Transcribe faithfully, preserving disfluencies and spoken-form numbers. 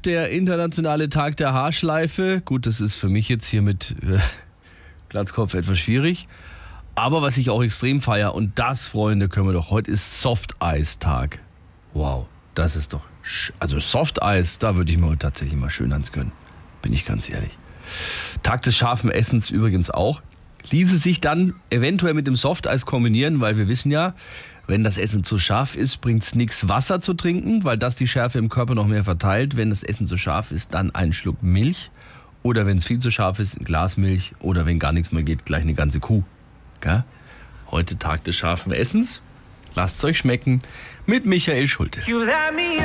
der internationale Tag der Haarschleife. Gut, das ist für mich jetzt hier mit äh, Glatzkopf etwas schwierig. Aber was ich auch extrem feiere, und das, Freunde, können wir doch, heute ist Soft-Eis-Tag. Wow, das ist doch, sch- also Soft-Eis, da würde ich mir heute tatsächlich mal schön ans gönnen. Bin ich ganz ehrlich. Tag des scharfen Essens übrigens auch. Ließe sich dann eventuell mit dem Softeis kombinieren, weil wir wissen ja, wenn das Essen zu scharf ist, bringt es nichts, Wasser zu trinken, weil das die Schärfe im Körper noch mehr verteilt. Wenn das Essen zu scharf ist, dann ein Schluck Milch. Oder wenn es viel zu scharf ist, ein Glas Milch. Oder wenn gar nichts mehr geht, gleich eine ganze Kuh. Gell? Heute Tag des scharfen Essens. Lasst es euch schmecken mit Michael Schulte.